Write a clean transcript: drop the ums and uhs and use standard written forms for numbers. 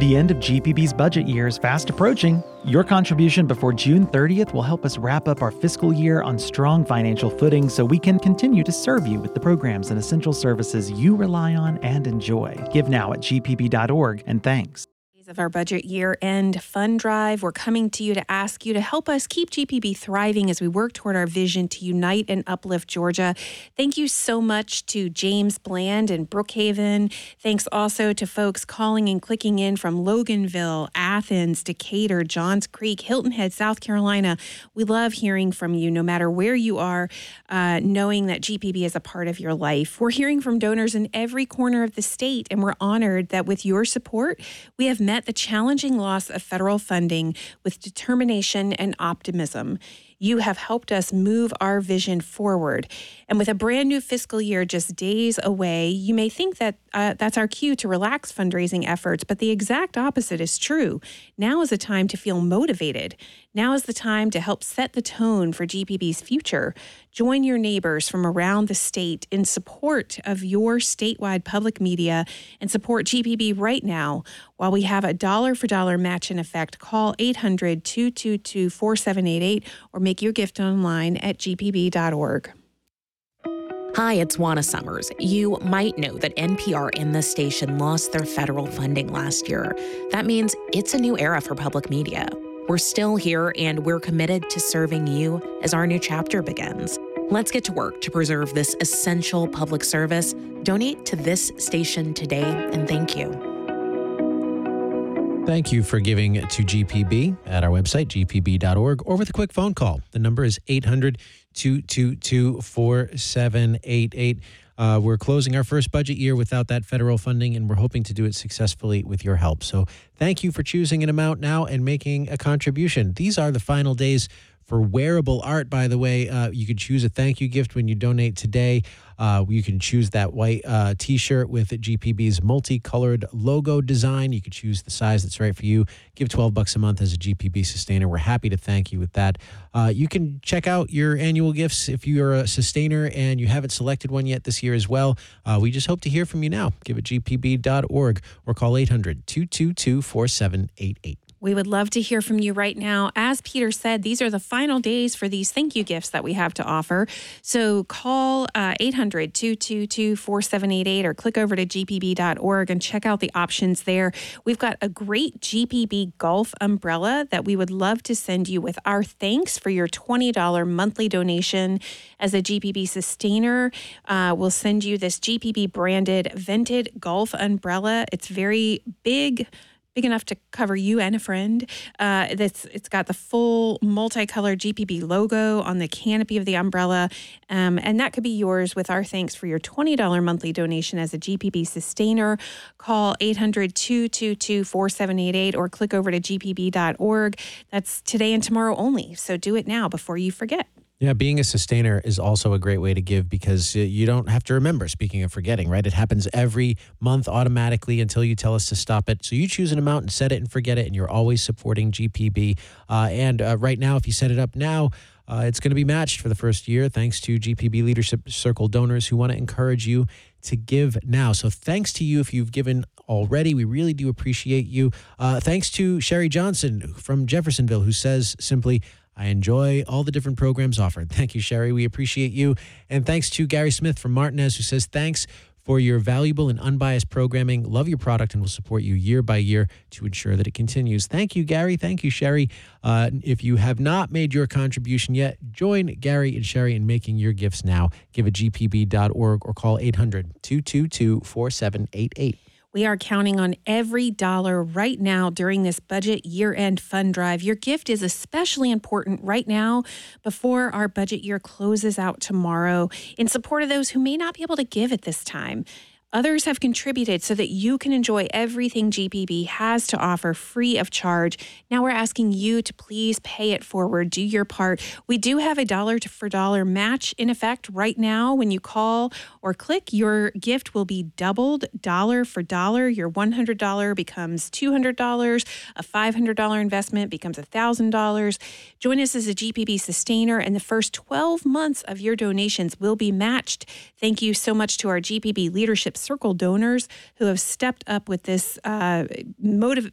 The end of GPB's budget year is fast approaching. Your contribution before June 30th will help us wrap up our fiscal year on strong financial footing so we can continue to serve you with the programs and essential services you rely on and enjoy. Give now at gpb.org, and thanks. Of our budget year-end fund drive, we're coming to you to ask you to help us keep GPB thriving as we work toward our vision to unite and uplift Georgia. Thank you so much to James Bland in Brookhaven. Thanks also to folks calling and clicking in from Loganville, Athens, Decatur, Johns Creek, Hilton Head, South Carolina. We love hearing from you no matter where you are, knowing that GPB is a part of your life. We're hearing from donors in every corner of the state, and we're honored that with your support, we have met the challenging loss of federal funding with determination and optimism. You have helped us move our vision forward. And with a brand new fiscal year just days away, you may think that that's our cue to relax fundraising efforts, but the exact opposite is true. Now is the time to feel motivated. Now is the time to help set the tone for GPB's future. Join your neighbors from around the state in support of your statewide public media and support GPB right now. While we have a dollar-for-dollar match in effect, call 800-222-4788 or make your gift online at gpb.org. Hi, it's Juana Summers. You might know that NPR and this station lost their federal funding last year. That means it's a new era for public media. We're still here, and we're committed to serving you as our new chapter begins. Let's get to work to preserve this essential public service. Donate to this station today, and thank you. Thank you for giving to GPB at our website, gpb.org, or with a quick phone call. The number is 800-222-4788. We're closing our first budget year without that federal funding, and we're hoping to do it successfully with your help. So thank you for choosing an amount now and making a contribution. These are the final days for wearable art, by the way. You could choose a thank you gift when you donate today. You can choose that white T-shirt with GPB's multicolored logo design. You could choose the size that's right for you. Give $12 a month as a GPB sustainer. We're happy to thank you with that. You can check out your annual gifts if you are a sustainer and you haven't selected one yet this year as well. We just hope to hear from you now. Give at gpb.org or call 800-222-4788. We would love to hear from you right now. As Peter said, these are the final days for these thank you gifts that we have to offer. So call 800-222-4788 or click over to gpb.org and check out the options there. We've got a great GPB golf umbrella that we would love to send you with our thanks for your $20 monthly donation. As a GPB sustainer, we'll send you this GPB branded vented golf umbrella. It's very big enough to cover you and a friend. It's got the full multicolored GPB logo on the canopy of the umbrella. And that could be yours with our thanks for your $20 monthly donation as a GPB sustainer. Call 800-222-4788 or click over to gpb.org. That's today and tomorrow only. So do it now before you forget. Yeah, being a sustainer is also a great way to give because you don't have to remember, speaking of forgetting, right? It happens every month automatically until you tell us to stop it. So you choose an amount and set it and forget it, and you're always supporting GPB. And right now, if you set it up now, it's going to be matched for the first year thanks to GPB Leadership Circle donors who want to encourage you to give now. So thanks to you if you've given already. We really do appreciate you. Thanks to Sherry Johnson from Jeffersonville who says simply, I enjoy all the different programs offered. Thank you, Sherry. We appreciate you. And thanks to Gary Smith from Martinez who says, thanks for your valuable and unbiased programming. Love your product and will support you year by year to ensure that it continues. Thank you, Gary. Thank you, Sherry. If you have not made your contribution yet, join Gary and Sherry in making your gifts now. Give at gpb.org or call 800-222-4788. We are counting on every dollar right now during this budget year-end fund drive. Your gift is especially important right now before our budget year closes out tomorrow in support of those who may not be able to give at this time. Others have contributed so that you can enjoy everything GPB has to offer free of charge. Now we're asking you to please pay it forward. Do your part. We do have a dollar-for-dollar match in effect right now. When you call or click, your gift will be doubled dollar for dollar. Your $100 becomes $200. A $500 investment becomes $1,000. Join us as a GPB sustainer, and the first 12 months of your donations will be matched. Thank you so much to our GPB Leadership Circle donors who have stepped up with this